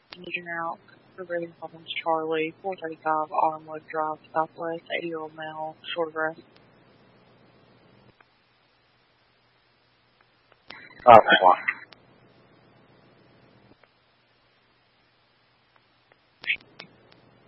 engine out for breathing problems, Charlie, 435 Autumnwood Drive, Southwest, 80-year-old male, short of breath. Alpha